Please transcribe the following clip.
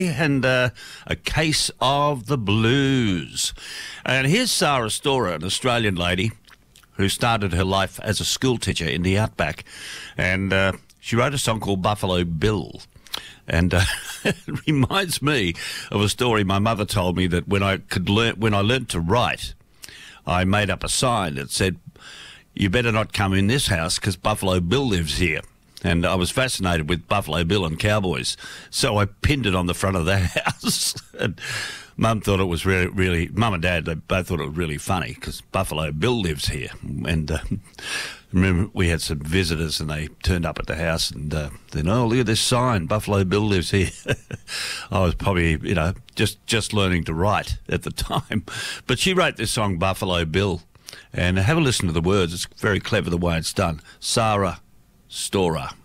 and A Case of the Blues. And here's Sarah Storer, an Australian lady who started her life as a school teacher in the outback. And she wrote a song called Buffalo Bill. And it reminds me of a story my mother told me, that when I learnt to write, I made up a sign that said, "You better not come in this house because Buffalo Bill lives here." And I was fascinated with Buffalo Bill and cowboys, so I pinned it on the front of the house. And Mum thought it was really, Mum and Dad, they both thought it was really funny because Buffalo Bill lives here. And remember, we had some visitors and they turned up at the house and then, oh, look at this sign, Buffalo Bill lives here. I was probably, just learning to write at the time. But she wrote this song, Buffalo Bill, and have a listen to the words. It's very clever the way it's done. Sarah Storer.